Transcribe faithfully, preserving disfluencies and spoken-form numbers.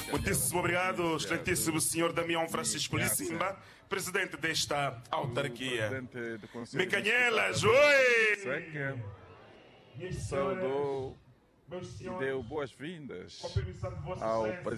Muitíssimo obrigado, excelentíssimo senhor Damião Francisco Lissimba, presidente desta autarquia. Mecanhelas, oi! Saudou e deu boas-vindas ao presidente.